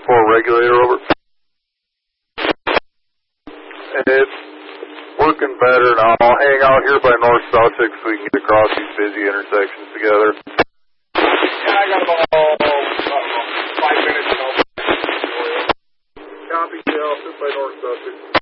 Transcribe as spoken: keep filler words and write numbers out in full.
four regulator, over. It's working better now. I'll hang out here by North Sussex so we can get across these busy intersections together. Yeah, I got about uh, five minutes now. Copy, yeah, I'll sit by North Sussex.